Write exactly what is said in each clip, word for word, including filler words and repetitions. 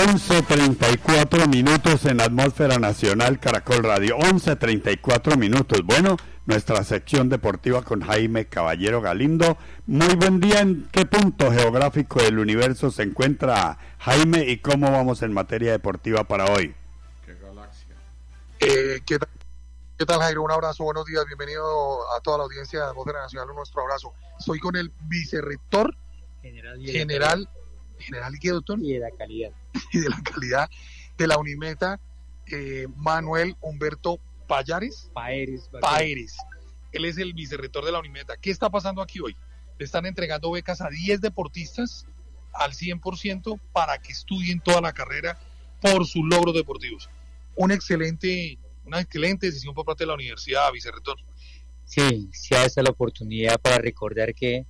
once treinta y cuatro minutos en la atmósfera nacional Caracol Radio, once treinta y cuatro minutos. Bueno, nuestra sección deportiva con Jaime Caballero Galindo. Muy buen día. ¿En qué punto geográfico del universo se encuentra Jaime y cómo vamos en materia deportiva para hoy? ¿Qué galaxia? Eh, ¿qué, tal, ¿Qué tal, Jairo? Un abrazo, buenos días, bienvenido a toda la audiencia de Atmósfera Nacional, un nuestro abrazo. Estoy con el vicerrector general, general, general ¿y qué, doctor? Y de la calidad. Y de la calidad de la Unimeta, eh, Manuel Humberto Payares. Paeres. Paeres. Él es el vicerrector de la Unimeta. ¿Qué está pasando aquí hoy? Le están entregando becas a diez deportistas al cien por ciento para que estudien toda la carrera por sus logros deportivos. Un excelente, una excelente decisión por parte de la universidad, vicerrector. Sí, sí, esta es la oportunidad para recordar que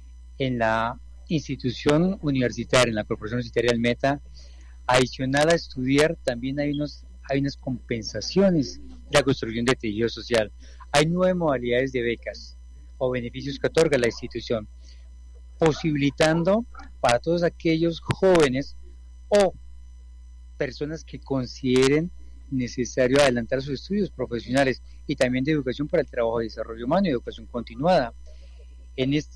en la institución universitaria, en la Corporación Universitaria del Meta, adicional a estudiar, también hay, unos, hay unas compensaciones de la construcción de tejido social. Hay nueve modalidades de becas o beneficios que otorga la institución, posibilitando para todos aquellos jóvenes o personas que consideren necesario adelantar sus estudios profesionales y también de educación para el trabajo de desarrollo humano y educación continuada. En este,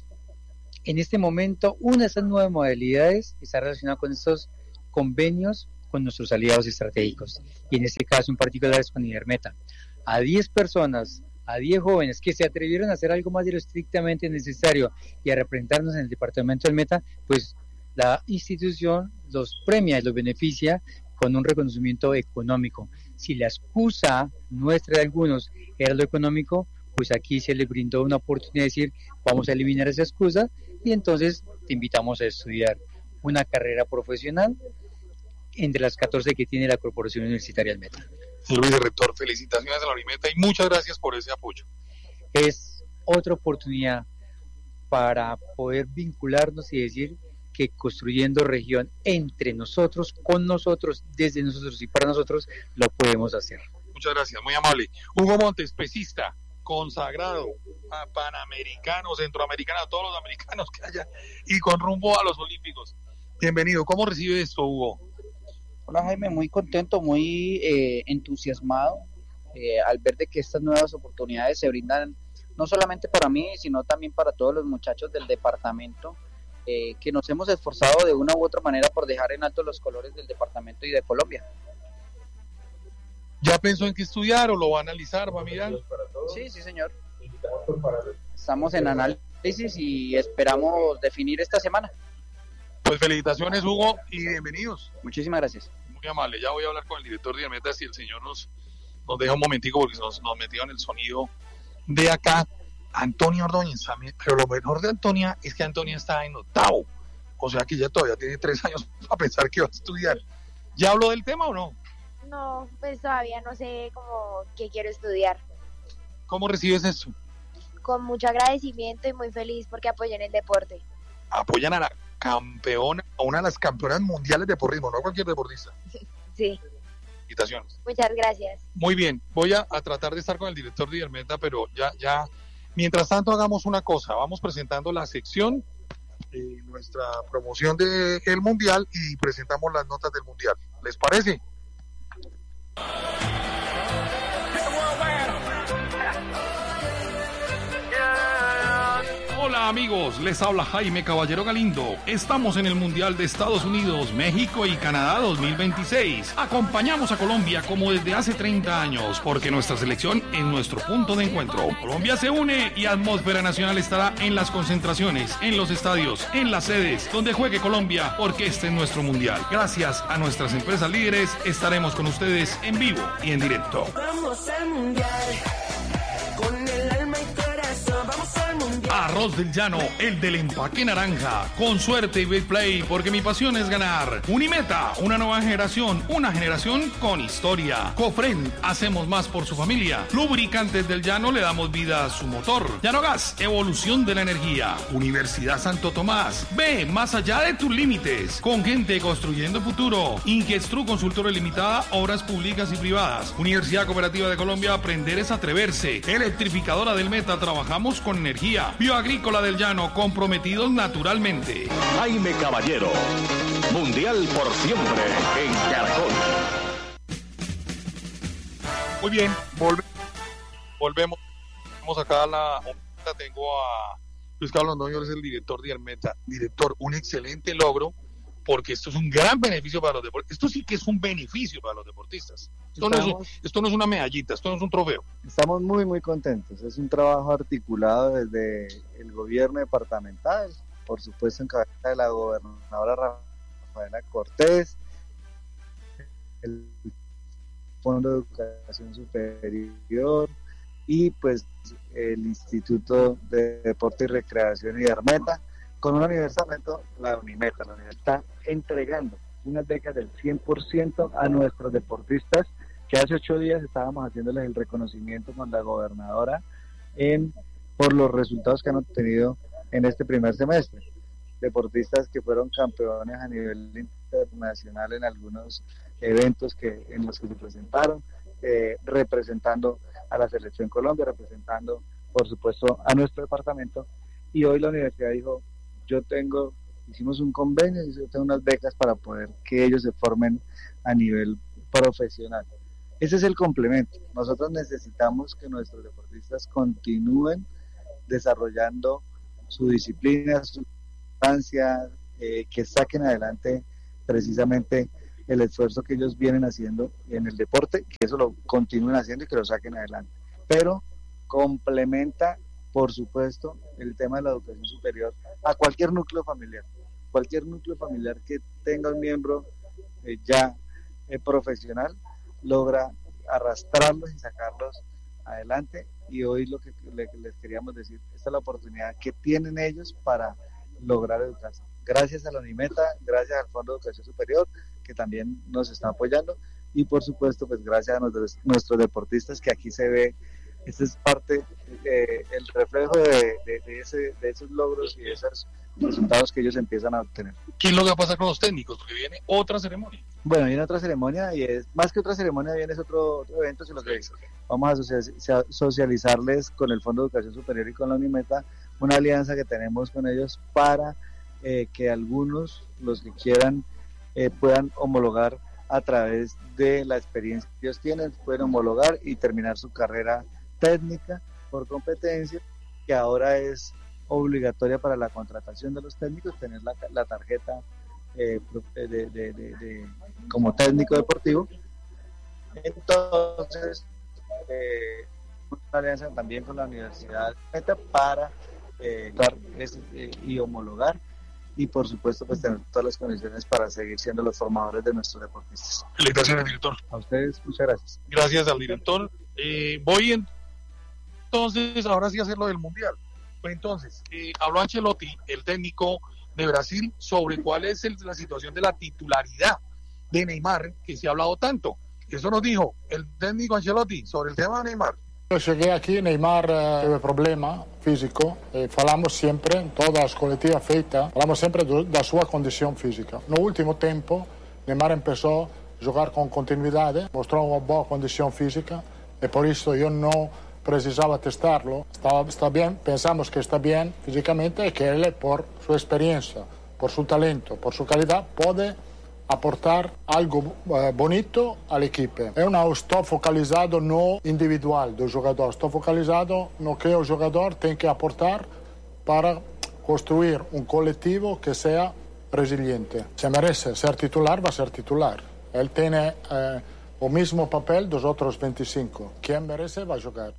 en este momento, una de esas nueve modalidades está relacionada con estos convenios con nuestros aliados estratégicos, y en este caso en particular es con IDERMETA. A diez personas, a diez jóvenes que se atrevieron a hacer algo más de lo estrictamente necesario y a representarnos en el departamento del Meta, pues la institución los premia y los beneficia con un reconocimiento económico. Si la excusa nuestra de algunos era lo económico, pues aquí se les brindó una oportunidad de decir, vamos a eliminar esa excusa y entonces te invitamos a estudiar una carrera profesional entre las catorce que tiene la Corporación Universitaria del Meta. Señor vicerrector, felicitaciones a la Unimeta y muchas gracias por ese apoyo. Es otra oportunidad para poder vincularnos y decir que construyendo región entre nosotros, con nosotros, desde nosotros y para nosotros, lo podemos hacer. Muchas gracias, muy amable. Hugo Montes, pesista, consagrado a panamericano, centroamericano, a todos los americanos que haya, y con rumbo a los olímpicos. Bienvenido, ¿cómo recibe esto, Hugo? Hola, Jaime, muy contento, muy eh, entusiasmado eh, al ver de que estas nuevas oportunidades se brindan no solamente para mí, sino también para todos los muchachos del departamento, eh, que nos hemos esforzado de una u otra manera por dejar en alto los colores del departamento y de Colombia. ¿Ya pensó en qué estudiar o lo va a analizar, va a mirar? Sí, sí, señor. Estamos en análisis y esperamos definir esta semana. Pues felicitaciones, Hugo, y bienvenidos. Muchísimas gracias. Muy amable. Ya voy a hablar con el director de IDERMETA si el señor nos, nos deja un momentico porque nos, nos metieron el sonido de acá. Antonia Ordóñez, pero lo mejor de Antonia es que Antonia está en octavo, o sea que ya todavía tiene tres años para pensar que va a estudiar. ¿Ya habló del tema o no? No, pues todavía no sé cómo qué quiero estudiar. ¿Cómo recibes esto? Con mucho agradecimiento y muy feliz porque apoyan el deporte. Apoyan a la campeona, a una de las campeonas mundiales de porrismo, no a cualquier deportista. Sí. Felicitaciones. Muchas gracias. Muy bien, voy a, a tratar de estar con el director de IDERMETA, pero ya, ya, mientras tanto hagamos una cosa, vamos presentando la sección, eh, nuestra promoción del Mundial y presentamos las notas del Mundial. ¿Les parece? Hola amigos, les habla Jaime Caballero Galindo. Estamos en el Mundial de Estados Unidos, México y Canadá dos mil veintiséis. Acompañamos a Colombia como desde hace treinta años, porque nuestra selección es nuestro punto de encuentro. Colombia se une y Atmósfera Nacional estará en las concentraciones, en los estadios, en las sedes, donde juegue Colombia, porque este es nuestro Mundial. Gracias a nuestras empresas líderes, estaremos con ustedes en vivo y en directo. Vamos al Mundial, con el alma y corazón, vamos al Mundial. Arroz del Llano, el del empaque naranja. Con suerte y big play, porque mi pasión es ganar. Unimeta, una nueva generación, una generación con historia. Cofren, hacemos más por su familia. Lubricantes del Llano, le damos vida a su motor. Llano Gas, evolución de la energía. Universidad Santo Tomás, ve más allá de tus límites. Con gente construyendo futuro. Inquestru Consultora Limitada, obras públicas y privadas. Universidad Cooperativa de Colombia, aprender es atreverse. Electrificadora del Meta, trabajamos con energía. Bioagrícola del Llano, comprometidos naturalmente. Jaime Caballero, Mundial. Mundial por siempre en Caracol. Muy bien, volve- volvemos. Vamos acá a la... Tengo a Luis Carlos Londoño, es el director de Almeta. Director, un excelente logro, porque esto es un gran beneficio para los deportistas. Esto sí que es un beneficio para los deportistas. Esto, no es, esto no es una medallita, esto no es un trofeo. Estamos muy, muy contentos. Es un trabajo articulado desde el gobierno departamental, por supuesto en cabeza de la gobernadora Rafaela Cortés, el Fondo de Educación Superior y pues el Instituto de Deporte y Recreación y de Armeta, con un universamento, la Unimeta. La Unimeta está entregando unas becas del cien por ciento a nuestros deportistas, que hace ocho días estábamos haciéndoles el reconocimiento con la gobernadora en, por los resultados que han obtenido en este primer semestre. Deportistas que fueron campeones a nivel internacional en algunos eventos que en los que se presentaron, eh, representando a la Selección Colombia, representando por supuesto a nuestro departamento, y hoy la universidad dijo, yo tengo, hicimos un convenio y yo tengo unas becas para poder que ellos se formen a nivel profesional. Ese es el complemento. Nosotros necesitamos que nuestros deportistas continúen desarrollando su disciplina, su constancia, eh, que saquen adelante precisamente el esfuerzo que ellos vienen haciendo en el deporte, que eso lo continúen haciendo y que lo saquen adelante. Pero complementa, por supuesto, el tema de la educación superior a cualquier núcleo familiar. Cualquier núcleo familiar que tenga un miembro eh, ya eh, profesional, logra arrastrarlos y sacarlos adelante, y hoy lo que le, les queríamos decir, esta es la oportunidad que tienen ellos para lograr educarse. Gracias a la Unimeta, gracias al Fondo de Educación Superior, que también nos está apoyando, y por supuesto, pues gracias a nuestros, nuestros deportistas, que aquí se ve, este es parte, eh, el reflejo de, de, de, ese, de esos logros y de esos resultados que ellos empiezan a obtener. ¿Qué es lo que va a pasar con los técnicos? Porque viene otra ceremonia. Bueno, viene otra ceremonia, y es más que otra ceremonia, viene otro, otro evento, sino que vamos a socializarles con el Fondo de Educación Superior y con la Unimeta una alianza que tenemos con ellos para eh, que algunos, los que quieran, eh, puedan homologar a través de la experiencia que ellos tienen, pueden homologar y terminar su carrera técnica por competencia, que ahora es obligatoria para la contratación de los técnicos, tener la, la tarjeta eh, de, de, de, de, como técnico deportivo. Entonces, eh, una alianza también con la Universidad Meta para eh, dar este, eh, y homologar, y por supuesto pues tener todas las condiciones para seguir siendo los formadores de nuestros deportistas. Felicitaciones, director. A ustedes, muchas gracias. Gracias al director. Eh, voy en, entonces ahora sí a hacer lo del Mundial. Pues entonces, eh, habló Ancelotti, el técnico de Brasil, sobre cuál es el, la situación de la titularidad de Neymar, que se ha hablado tanto. Eso nos dijo el técnico Ancelotti sobre el tema de Neymar. Yo llegué aquí, Neymar eh, tuve problema físico, e falamos sempre, in todas as colectivas feitas, falamos sempre do, da sua condição física. No último tempo, Neymar começou a jogar com continuidade, mostrou uma boa condição física, e por isso eu não precisava testarlo. Está, está bien, pensamos que está bien físicamente, e que ele, por sua experiência, por seu talento, por sua qualidade, pode aportar algo eh, bonito all'equipe. Eu não estou focalizado no individual do jogador, estou focalizado no que o jogador tem que aportar para construir um coletivo que seja resiliente. Se merece ser titular, vai ser titular. Ele tem eh, o mesmo papel dos outros veinticinco. Quem merece, vai jogar.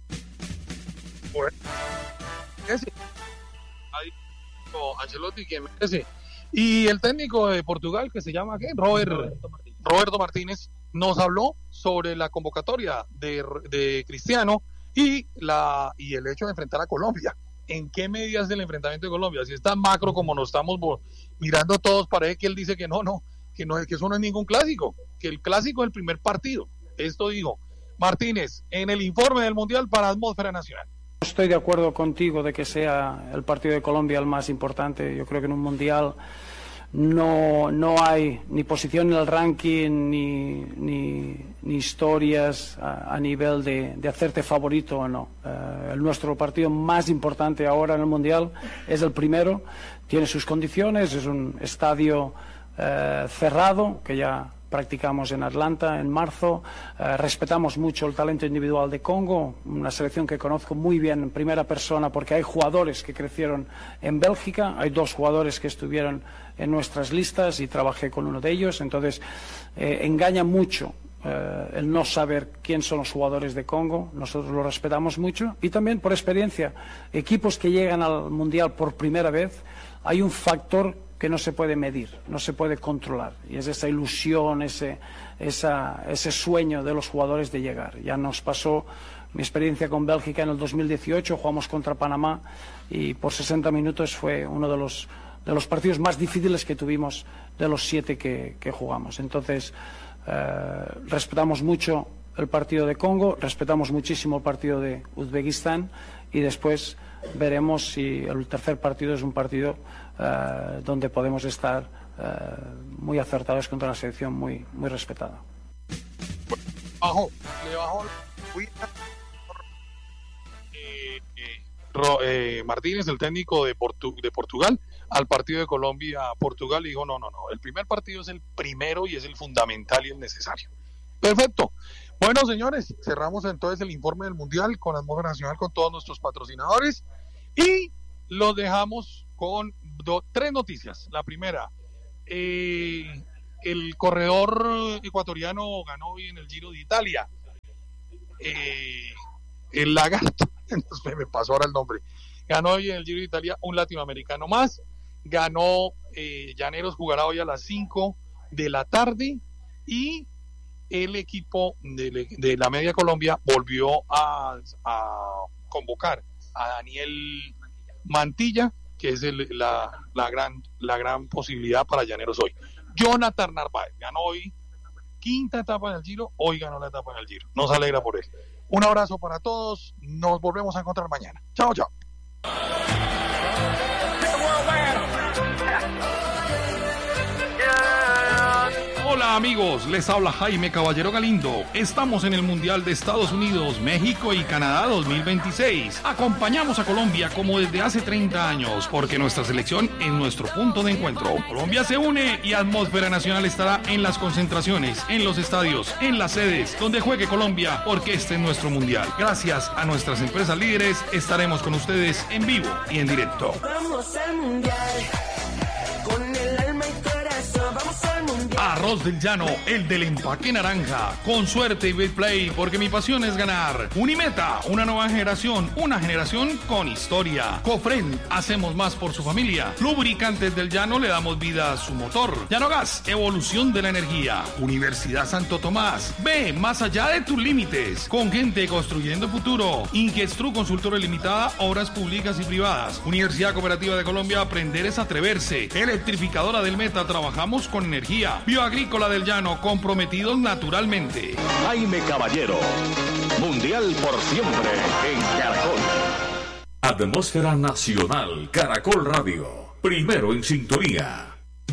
Ahí, Ancelotti, quien merece. Y el técnico de Portugal, que se llama ¿qué? Robert, Roberto, Martínez. Roberto Martínez, nos habló sobre la convocatoria de, de Cristiano y, la, y el hecho de enfrentar a Colombia. ¿En qué medidas del enfrentamiento de Colombia? Si es tan macro como nos estamos mirando todos, parece que él dice que no, no, que, no, que eso no es ningún clásico, que el clásico es el primer partido. Esto dijo Martínez en el informe del Mundial para Atmósfera Nacional. Estoy de acuerdo contigo de que sea el partido de Colombia el más importante. Yo creo que en un Mundial no, no hay ni posición en el ranking ni, ni, ni historias a, a nivel de, de hacerte favorito o no. Uh, el nuestro partido más importante ahora en el Mundial es el primero, tiene sus condiciones, es un estadio eh, cerrado, que ya practicamos en Atlanta en marzo. Eh, respetamos mucho el talento individual de Congo, una selección que conozco muy bien en primera persona porque hay jugadores que crecieron en Bélgica, hay dos jugadores que estuvieron en nuestras listas y trabajé con uno de ellos, entonces eh, engaña mucho eh, el no saber quién son los jugadores de Congo. Nosotros lo respetamos mucho y también por experiencia, equipos que llegan al Mundial por primera vez, hay un factor que no se puede medir, no se puede controlar, y es esa ilusión, ese, esa, ese sueño de los jugadores de llegar. Ya nos pasó mi experiencia con Bélgica en el dos mil dieciocho, jugamos contra Panamá y por sesenta minutos fue uno de los, de los partidos más difíciles que tuvimos de los siete que, que jugamos. Entonces, eh, respetamos mucho el partido de Congo, respetamos muchísimo el partido de Uzbekistán y después veremos si el tercer partido es un partido Uh, donde podemos estar uh, muy acertados contra una selección muy muy respetada. Bajo, le bajó eh, eh, Ro, eh, Martínez, el técnico de, Portu, de Portugal, al partido de Colombia-Portugal y dijo, no, no, no, el primer partido es el primero y es el fundamental y el necesario. Perfecto. Bueno, señores, cerramos entonces el informe del Mundial con Atmósfera Nacional, con todos nuestros patrocinadores y los dejamos con do, tres noticias. La primera, eh, el corredor ecuatoriano ganó hoy en el Giro de Italia. Eh, el lagarto, me pasó ahora el nombre, ganó hoy en el Giro de Italia un latinoamericano más. Ganó eh, Llaneros, jugará hoy a las cinco de la tarde y el equipo de, de la Media Colombia volvió a, a convocar a Daniel Mantilla, que es el, la, la, gran, la gran posibilidad para Llaneros hoy. Jonathan Narváez ganó hoy quinta etapa en el Giro, hoy ganó la etapa en el Giro. Nos alegra por él. Un abrazo para todos, nos volvemos a encontrar mañana. Chao, chao. Hola amigos, les habla Jaime Caballero Galindo. Estamos en el Mundial de Estados Unidos, México y Canadá dos mil veintiséis. Acompañamos a Colombia como desde hace treinta años, porque nuestra selección es nuestro punto de encuentro. Colombia se une y Atmósfera Nacional estará en las concentraciones, en los estadios, en las sedes, donde juegue Colombia, porque este es nuestro Mundial. Gracias a nuestras empresas líderes, estaremos con ustedes en vivo y en directo. Vamos al Mundial, con el alma y corazón, vamos al Mundial. Arroz del Llano, el del empaque naranja. Con suerte y big play, porque mi pasión es ganar. Unimeta, una nueva generación, una generación con historia. Cofren, hacemos más por su familia. Lubricantes del Llano, le damos vida a su motor. Llano Gas, evolución de la energía. Universidad Santo Tomás, ve más allá de tus límites. Con gente construyendo futuro. Inquestru Consultora Limitada, obras públicas y privadas. Universidad Cooperativa de Colombia, aprender es atreverse. Electrificadora del Meta, trabajamos con energía. Bioagrícola del Llano, comprometidos naturalmente. Jaime Caballero, Mundial por siempre en Caracol. Atmósfera Nacional, Caracol Radio, primero en sintonía.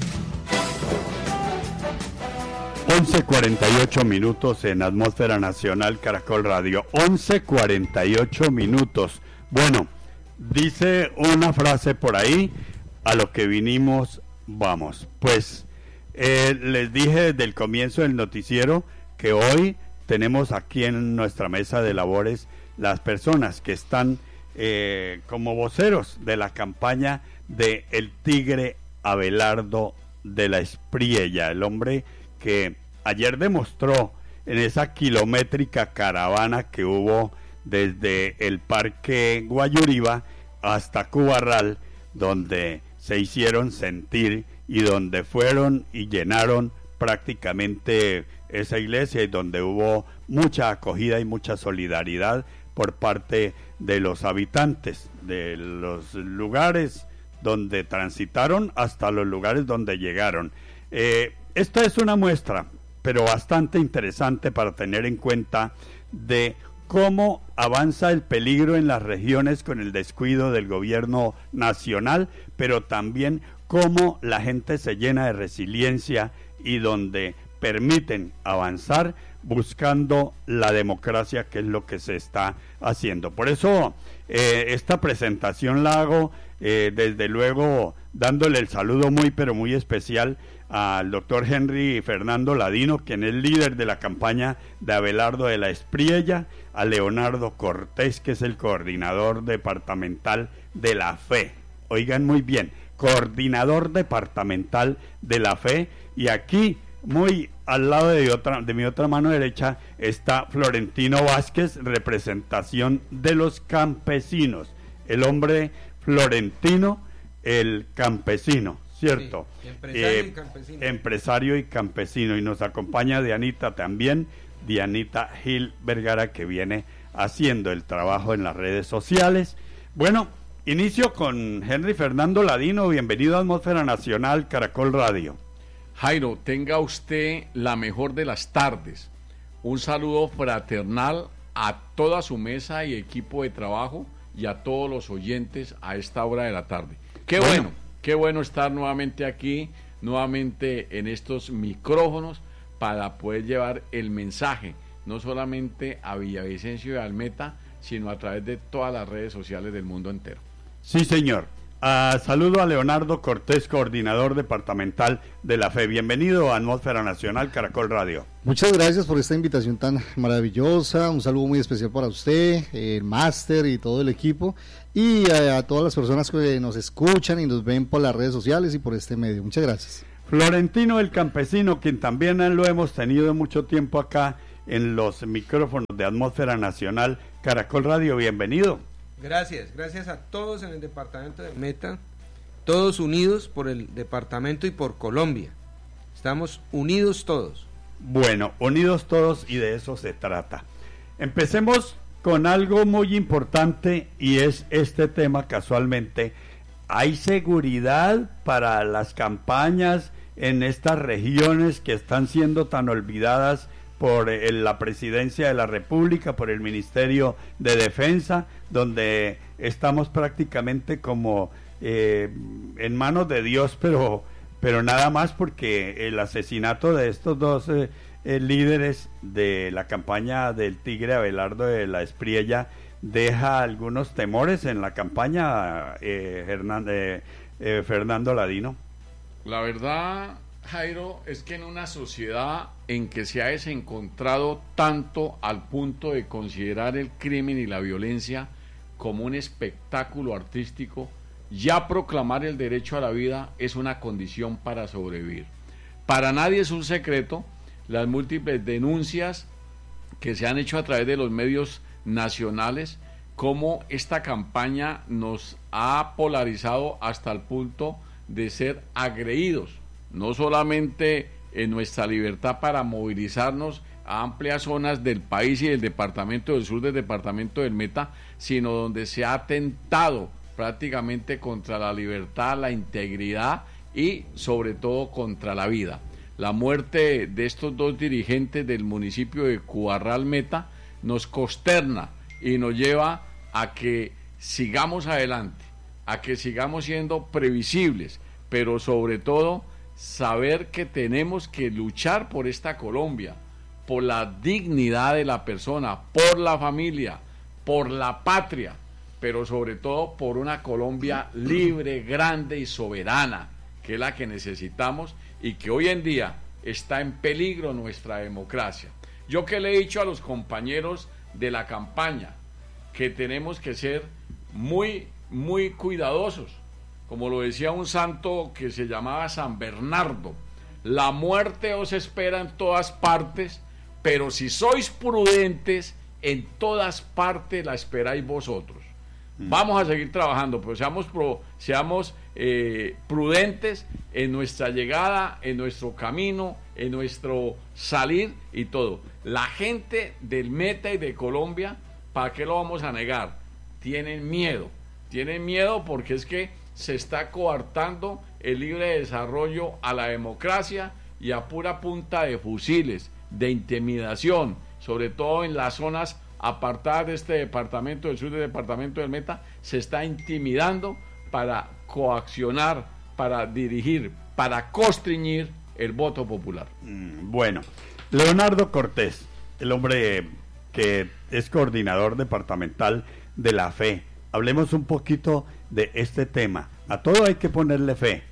once cuarenta y ocho minutos en Atmósfera Nacional, Caracol Radio. once cuarenta y ocho minutos. Bueno, dice una frase por ahí, a lo que vinimos, vamos. Pues eh, les dije desde el comienzo del noticiero que hoy tenemos aquí en nuestra mesa de labores las personas que están eh, como voceros de la campaña de el Tigre Abelardo de la Espriella, el hombre que ayer demostró en esa kilométrica caravana que hubo desde el Parque Guayuriba hasta Cubarral, donde se hicieron sentir y donde fueron y llenaron prácticamente esa iglesia y donde hubo mucha acogida y mucha solidaridad por parte de los habitantes de los lugares donde transitaron hasta los lugares donde llegaron. Eh, esta es una muestra, pero bastante interesante para tener en cuenta de cómo avanza el peligro en las regiones con el descuido del gobierno nacional, pero también cómo la gente se llena de resiliencia y donde permiten avanzar buscando la democracia, que es lo que se está haciendo. Por eso eh, esta presentación la hago eh, desde luego dándole el saludo muy pero muy especial al doctor Henry Fernando Ladino, quien es líder de la campaña de Abelardo de la Espriella, a Leonardo Cortés, que es el coordinador departamental de la Fe. Oigan muy bien, coordinador departamental de la Fe, y aquí, muy al lado de, otra, de mi otra mano derecha, está Florentino Vázquez, representación de los campesinos. El hombre Florentino, el campesino, ¿cierto? Sí, empresario eh, y campesino. Empresario y campesino. Y nos acompaña Dianita también, Dianita Gil Vergara, que viene haciendo el trabajo en las redes sociales. Bueno, inicio con Henry Fernando Ladino. Bienvenido a Atmósfera Nacional, Caracol Radio. Jairo, tenga usted la mejor de las tardes. Un saludo fraternal a toda su mesa y equipo de trabajo y a todos los oyentes a esta hora de la tarde. Qué bueno, bueno qué bueno estar nuevamente aquí, nuevamente en estos micrófonos para poder llevar el mensaje, no solamente a Villavicencio y Almeta, sino a través de todas las redes sociales del mundo entero. Sí, señor. Uh, saludo a Leonardo Cortés, coordinador departamental de la Fe. Bienvenido a Atmósfera Nacional, Caracol Radio. Muchas gracias por esta invitación tan maravillosa. Un saludo muy especial para usted, el máster y todo el equipo, y a, a todas las personas que nos escuchan y nos ven por las redes sociales y por este medio. Muchas gracias. Florentino el Campesino, quien también lo hemos tenido mucho tiempo acá en los micrófonos de Atmósfera Nacional, Caracol Radio. Bienvenido. Gracias, gracias a todos en el departamento de Meta, todos unidos por el departamento y por Colombia. Estamos unidos todos. Bueno, unidos todos, y de eso se trata. Empecemos con algo muy importante, y es este tema casualmente. ¿Hay seguridad para las campañas en estas regiones que están siendo tan olvidadas por eh, la Presidencia de la República, por el Ministerio de Defensa, donde estamos prácticamente como eh, en manos de Dios, pero, pero nada más, porque el asesinato de estos dos eh, eh, líderes de la campaña del Tigre, Abelardo de la Espriella, deja algunos temores en la campaña, eh, Hernán, eh, eh, Fernando Ladino? La verdad, Jairo, es que en una sociedad en que se ha desencontrado tanto al punto de considerar el crimen y la violencia como un espectáculo artístico, ya proclamar el derecho a la vida es una condición para sobrevivir. Para nadie es un secreto las múltiples denuncias que se han hecho a través de los medios nacionales, cómo esta campaña nos ha polarizado hasta el punto de ser agredidos, no solamente en nuestra libertad para movilizarnos a amplias zonas del país y del departamento del sur, del departamento del Meta, sino donde se ha atentado prácticamente contra la libertad, la integridad y sobre todo contra la vida. La muerte de estos dos dirigentes del municipio de Cubarral Meta nos consterna y nos lleva a que sigamos adelante, a que sigamos siendo previsibles, pero sobre todo saber que tenemos que luchar por esta Colombia, por la dignidad de la persona, por la familia, por la patria, pero sobre todo por una Colombia libre, grande y soberana, que es la que necesitamos y que hoy en día está en peligro nuestra democracia. Yo que le he dicho a los compañeros de la campaña que tenemos que ser muy, muy cuidadosos, como lo decía un santo que se llamaba San Bernardo: la muerte os espera en todas partes, pero si sois prudentes, en todas partes la esperáis vosotros. Mm. Vamos a seguir trabajando, pero seamos, pro, seamos eh, prudentes en nuestra llegada, en nuestro camino, en nuestro salir y todo. La gente del Meta y de Colombia, ¿para qué lo vamos a negar? Tienen miedo, tienen miedo porque es que se está coartando el libre desarrollo a la democracia, y a pura punta de fusiles, de intimidación, sobre todo en las zonas apartadas de este departamento del sur del departamento del Meta, se está intimidando para coaccionar, para dirigir, para constreñir el voto popular. Bueno, Leonardo Cortés, el hombre que es coordinador departamental de la Fe. Hablemos un poquito de este tema. A todo hay que ponerle fe,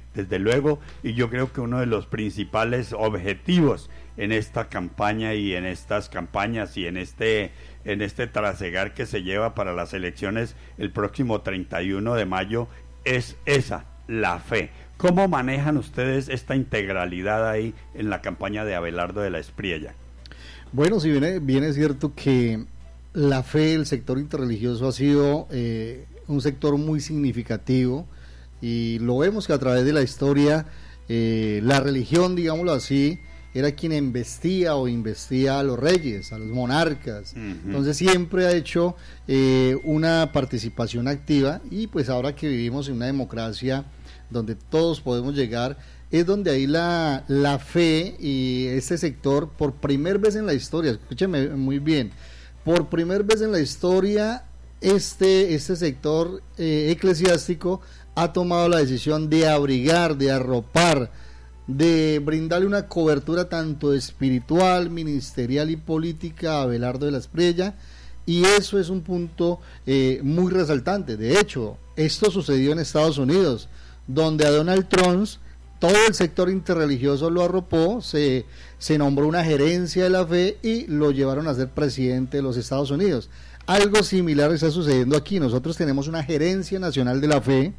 desde luego, y yo creo que uno de los principales objetivos en esta campaña y en estas campañas y en este en este trasegar que se lleva para las elecciones el próximo treinta y uno de mayo es esa, la fe. ¿Cómo manejan ustedes esta integralidad ahí en la campaña de Abelardo de la Espriella? Bueno, si bien, bien es cierto que la fe, el sector interreligioso ha sido eh, un sector muy significativo, y lo vemos que a través de la historia eh, la religión, digámoslo así, era quien embestía o investía a los reyes, a los monarcas. Uh-huh. Entonces siempre ha hecho eh, una participación activa, y pues ahora que vivimos en una democracia donde todos podemos llegar, es donde ahí la, la fe y este sector, por primera vez en la historia, escúcheme muy bien, por primera vez en la historia, este, este sector eh, eclesiástico ha tomado la decisión de abrigar, de arropar, de brindarle una cobertura tanto espiritual, ministerial y política a Abelardo de la Espriella, y eso es un punto eh, muy resaltante. De hecho, esto sucedió en Estados Unidos, donde a Donald Trump todo el sector interreligioso lo arropó, se, se nombró una gerencia de la fe y lo llevaron a ser presidente de los Estados Unidos. Algo similar está sucediendo aquí. Nosotros tenemos una gerencia nacional de la fe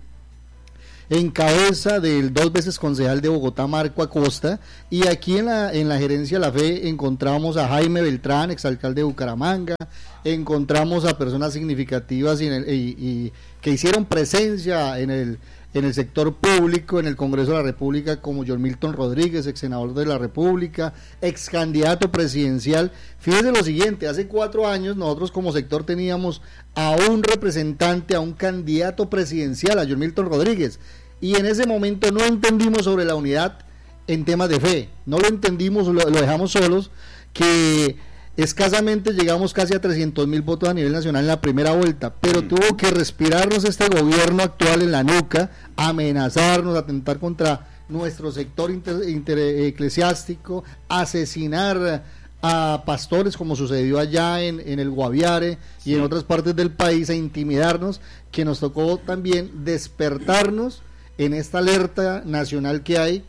en cabeza del dos veces concejal de Bogotá, Marco Acosta, y aquí en la, en la gerencia de la fe encontramos a Jaime Beltrán, exalcalde de Bucaramanga, encontramos a personas significativas y, en el, y, y que hicieron presencia en el en el sector público, en el Congreso de la República, como John Milton Rodríguez, ex senador de la República, ex candidato presidencial. Fíjese lo siguiente, hace cuatro años nosotros como sector teníamos a un representante, a un candidato presidencial, a John Milton Rodríguez, y en ese momento no entendimos sobre la unidad en temas de fe, no lo entendimos, lo, lo dejamos solos, que escasamente llegamos casi a trescientos mil votos a nivel nacional en la primera vuelta, pero mm. tuvo que respirarnos este gobierno actual en la nuca, amenazarnos, atentar contra nuestro sector inter, inter, eclesiástico, asesinar a pastores como sucedió allá en, en el Guaviare sí. y en otras partes del país, a intimidarnos, que nos tocó también despertarnos en esta alerta nacional que hay,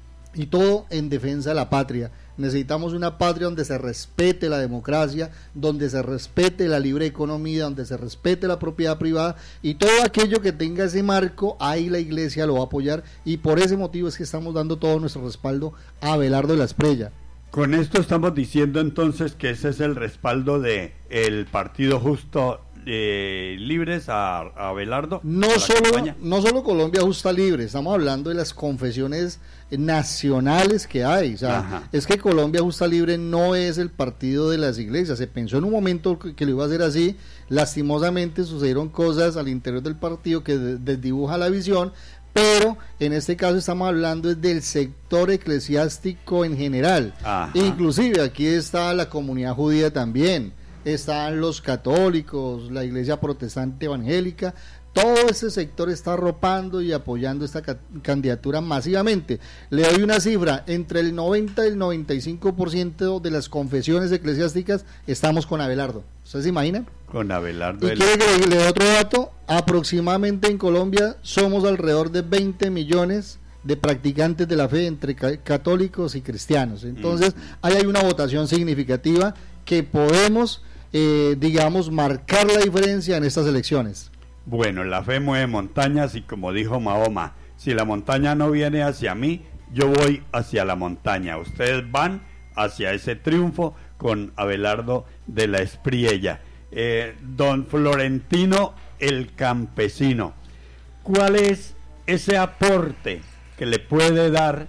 y todo en defensa de la patria. Necesitamos una patria donde se respete la democracia, donde se respete la libre economía, donde se respete la propiedad privada, y todo aquello que tenga ese marco, ahí la iglesia lo va a apoyar, y por ese motivo es que estamos dando todo nuestro respaldo a Abelardo de la Espriella. Con esto estamos diciendo entonces que ese es el respaldo de el Partido Justo eh, Libres a, a Abelardo. No solo, no solo Colombia Justa Libre, estamos hablando de las confesiones nacionales que hay. O sea, Ajá. es que Colombia Justa Libre no es el partido de las iglesias. Se pensó en un momento que, que lo iba a hacer así, lastimosamente sucedieron cosas al interior del partido que desdibuja la visión, pero en este caso estamos hablando del sector eclesiástico en general. Ajá. Inclusive aquí está la comunidad judía también, están los católicos, la iglesia protestante evangélica. Todo ese sector está arropando y apoyando esta ca- candidatura masivamente. Le doy una cifra, entre el noventa y el noventa y cinco por ciento de las confesiones eclesiásticas estamos con Abelardo. ¿Ustedes se imaginan? Con Abelardo. ¿Y quiere que le dé otro dato? Aproximadamente en Colombia somos alrededor de veinte millones de practicantes de la fe entre ca- católicos y cristianos. Entonces, mm. ahí hay una votación significativa que podemos, eh, digamos, marcar la diferencia en estas elecciones. Bueno, la fe mueve montañas, y como dijo Mahoma, si la montaña no viene hacia mí, yo voy hacia la montaña. Ustedes van hacia ese triunfo con Abelardo de la Espriella. Eh, don Florentino el Campesino, ¿cuál es ese aporte que le puede dar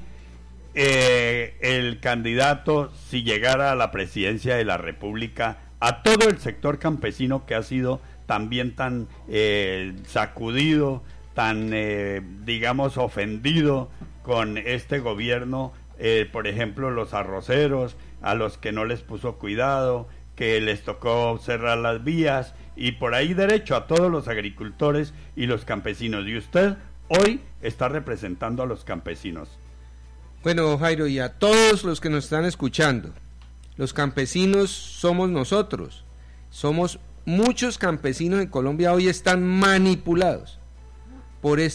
eh, el candidato si llegara a la presidencia de la República a todo el sector campesino que ha sido también tan eh, sacudido, tan eh, digamos ofendido con este gobierno, eh, por ejemplo los arroceros, a los que no les puso cuidado, que les tocó cerrar las vías, y por ahí derecho a todos los agricultores y los campesinos? Y usted hoy está representando a los campesinos. Bueno, Jairo, y a todos los que nos están escuchando, los campesinos somos nosotros, somos muchos campesinos en Colombia hoy están manipulados por esta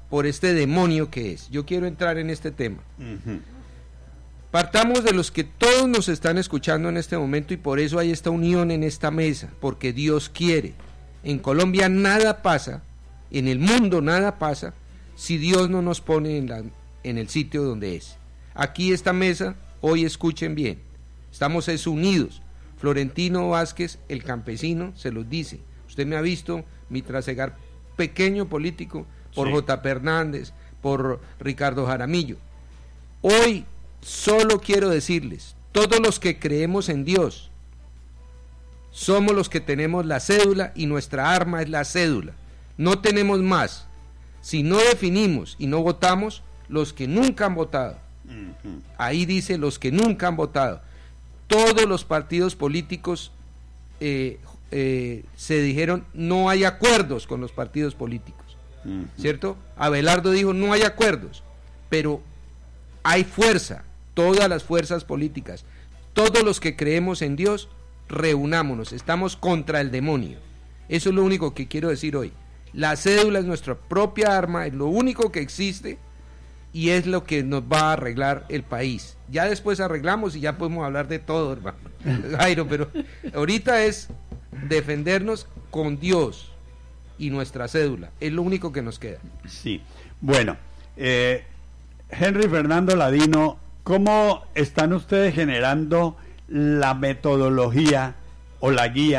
por este demonio que es. Yo quiero entrar en este tema. Uh-huh. Partamos de los que todos nos están escuchando en este momento y por eso hay esta unión en esta mesa, porque Dios quiere. En Colombia nada pasa, en el mundo nada pasa, si Dios no nos pone en, la, en el sitio donde es. Aquí esta mesa, hoy escuchen bien, estamos es unidos. Florentino Vázquez, el campesino, se los dice. Usted me ha visto mi trasegar pequeño político por sí. J. P. Hernández, por Ricardo Jaramillo. Hoy solo quiero decirles, todos los que creemos en Dios, somos los que tenemos la cédula y nuestra arma es la cédula. No tenemos más. Si no definimos y no votamos, los que nunca han votado. Uh-huh. Ahí dice los que nunca han votado. Todos los partidos políticos eh, eh, se dijeron no hay acuerdos con los partidos políticos. Uh-huh. ¿Cierto? Abelardo dijo no hay acuerdos, pero hay fuerza. Todas las fuerzas políticas, todos los que creemos en Dios, reunámonos, estamos contra el demonio. Eso es lo único que quiero decir hoy. La cédula es nuestra propia arma, es lo único que existe y es lo que nos va a arreglar el país. Ya después arreglamos y ya podemos hablar de todo, hermano Jairo, pero ahorita es defendernos con Dios y nuestra cédula, es lo único que nos queda. Sí, bueno, eh, Henry Fernando Ladino, ¿cómo están ustedes generando la metodología o la guía